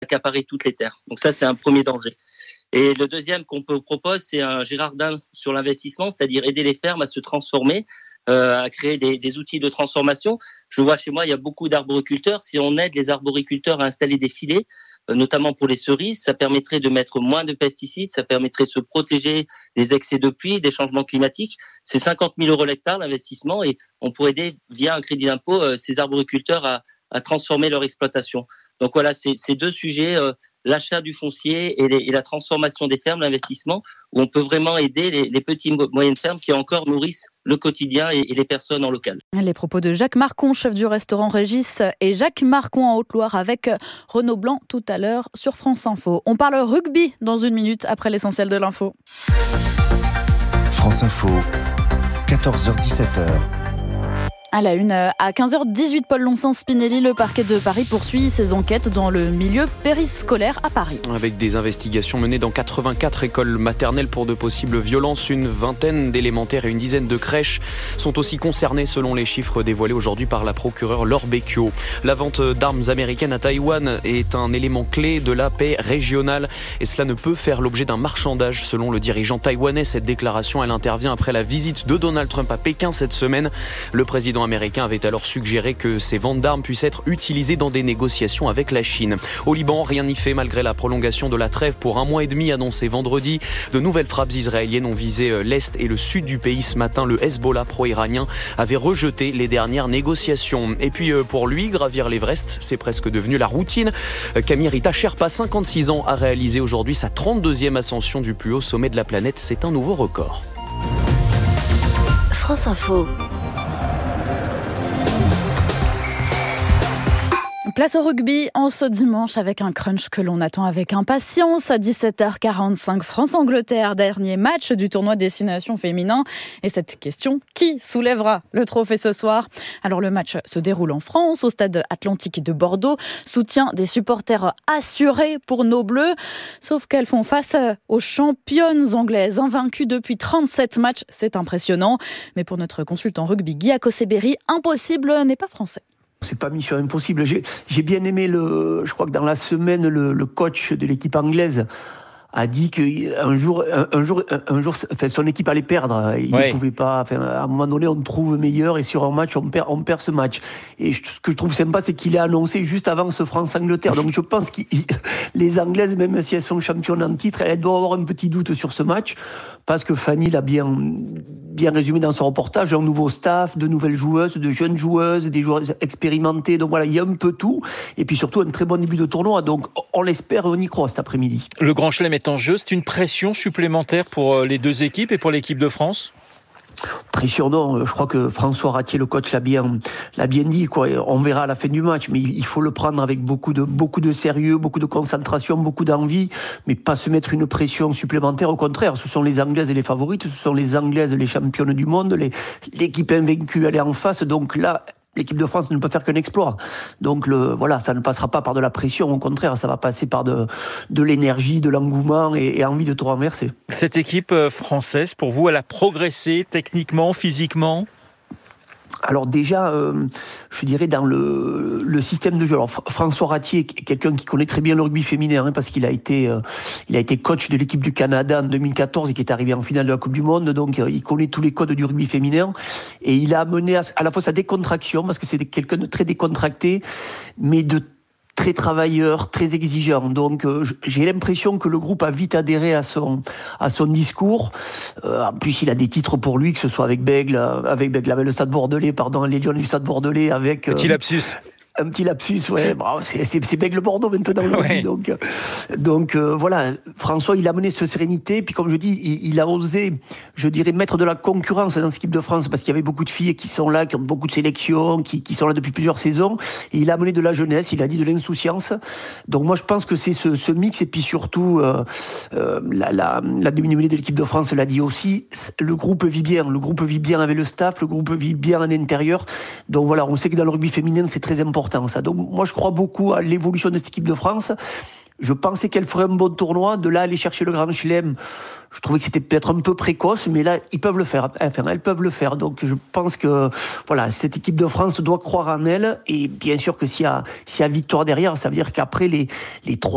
d'accaparer toutes les terres. Donc ça, c'est un premier danger. Et le deuxième qu'on propose, c'est un Girardin sur l'investissement, c'est-à-dire aider les fermes à se transformer, à créer des outils de transformation. Je vois chez moi, il y a beaucoup d'arboriculteurs. Si on aide les arboriculteurs à installer des filets, notamment pour les cerises, ça permettrait de mettre moins de pesticides, ça permettrait de se protéger des excès de pluie, des changements climatiques. C'est 50 000 € l'hectare l'investissement et on pourrait aider via un crédit d'impôt ces arboriculteurs à transformer leur exploitation. Donc voilà, c'est deux sujets, l'achat du foncier et la transformation des fermes, l'investissement, où on peut vraiment aider les petites moyennes fermes qui encore nourrissent le quotidien et les personnes en local. Les propos de Jacques Marcon, chef du restaurant Régis, et Jacques Marcon en Haute-Loire avec Renaud Blanc tout à l'heure sur France Info. On parle rugby dans une minute après l'essentiel de l'info. France Info, 14h-17h. À la une, à 15h18, Paul Loncin-Spinelli, le parquet de Paris poursuit ses enquêtes dans le milieu périscolaire à Paris. Avec des investigations menées dans 84 écoles maternelles pour de possibles violences, une vingtaine d'élémentaires et une dizaine de crèches sont aussi concernées selon les chiffres dévoilés aujourd'hui par la procureure Laure Becchio. La vente d'armes américaines à Taïwan est un élément clé de la paix régionale et cela ne peut faire l'objet d'un marchandage selon le dirigeant taïwanais. Cette déclaration, elle intervient après la visite de Donald Trump à Pékin cette semaine. Le président américain avait alors suggéré que ces ventes d'armes puissent être utilisées dans des négociations avec la Chine. Au Liban, rien n'y fait malgré la prolongation de la trêve pour 1 mois et demi annoncée vendredi. De nouvelles frappes israéliennes ont visé l'est et le sud du pays ce matin. Le Hezbollah pro-iranien avait rejeté les dernières négociations. Et puis pour lui, gravir l'Everest, c'est presque devenu la routine. Camille Rita Sherpa, 56 ans, a réalisé aujourd'hui sa 32e ascension du plus haut sommet de la planète. C'est un nouveau record. France Info. Place au rugby en ce dimanche avec un crunch que l'on attend avec impatience. À 17h45, France-Angleterre, dernier match du tournoi Destination féminin. Et cette question, qui soulèvera le trophée ce soir ? Alors le match se déroule en France, au stade Atlantique de Bordeaux. Soutien des supporters assurés pour nos Bleus. Sauf qu'elles font face aux championnes anglaises, invaincues depuis 37 matchs. C'est impressionnant. Mais pour notre consultant rugby, Guy Akoseberi, impossible n'est pas français. C'est pas mission impossible. J'ai bien aimé je crois que dans la semaine, le coach de l'équipe anglaise a dit qu'un jour, son équipe allait perdre. Il ne pouvait pas. À un moment donné, on trouve meilleur et sur un match, on perd ce match. Et ce que je trouve sympa, c'est qu'il a annoncé juste avant ce France-Angleterre. Donc je pense que les Anglaises, même si elles sont championnes en titre, elles doivent avoir un petit doute sur ce match parce que Fanny l'a bien résumé dans son reportage. Un nouveau staff, de nouvelles joueuses, de jeunes joueuses, des joueuses expérimentées. Donc voilà, il y a un peu tout. Et puis surtout, un très bon début de tournoi. Donc on l'espère et on y croit cet après-midi. Le Grand Chelem est en jeu. C'est une pression supplémentaire pour les deux équipes et pour l'équipe de France ? Pression, non. Je crois que François Ratier, le coach, l'a bien dit, quoi. On verra à la fin du match, mais il faut le prendre avec beaucoup de sérieux, beaucoup de concentration, beaucoup d'envie, mais pas se mettre une pression supplémentaire. Au contraire, ce sont les Anglaises les favorites, ce sont les Anglaises les championnes du monde, l'équipe invaincue, elle est en face, donc là, l'équipe de France ne peut faire qu'un exploit. Donc ça ne passera pas par de la pression, au contraire, ça va passer par de l'énergie, de l'engouement et envie de tout renverser. Cette équipe française, pour vous, elle a progressé techniquement, physiquement ? Alors déjà, je dirais dans le système de jeu. Alors François Ratier est quelqu'un qui connaît très bien le rugby féminin, parce qu'il a été coach de l'équipe du Canada en 2014 et qui est arrivé en finale de la Coupe du Monde. Donc il connaît tous les codes du rugby féminin et il a amené à la fois sa décontraction, parce que c'est quelqu'un de très décontracté, mais de très travailleur, très exigeant. Donc j'ai l'impression que le groupe a vite adhéré à son discours. En plus, il a des titres pour lui, que ce soit avec Bègle, avec le Stade Bordelais, les Lions du Stade Bordelais, avec... Petit lapsus. Un petit lapsus, ouais. Bravo, c'est Bègle-Bordeaux maintenant. Ouais. Donc voilà, François, il a amené cette sérénité. Puis comme je dis, il a osé, je dirais, mettre de la concurrence dans cette équipe de France, parce qu'il y avait beaucoup de filles qui sont là, qui ont beaucoup de sélections, qui sont là depuis plusieurs saisons. Et il a amené de la jeunesse, il a dit de l'insouciance. Donc moi, je pense que c'est ce mix. Et puis surtout, la demi-mêlée de l'équipe de France l'a dit aussi, le groupe vit bien. Le groupe vit bien avec le staff, le groupe vit bien en intérieur. Donc voilà, on sait que dans le rugby féminin, c'est très important. Ça. Donc moi je crois beaucoup à l'évolution de cette équipe de France. Je pensais qu'elle ferait un bon tournoi. De là aller chercher le Grand Chelem, je trouvais que c'était peut-être un peu précoce, mais là ils peuvent le faire. Enfin, elles peuvent le faire. Donc je pense que voilà, cette équipe de France doit croire en elle. Et bien sûr que s'il y a victoire derrière, ça veut dire qu'après les trois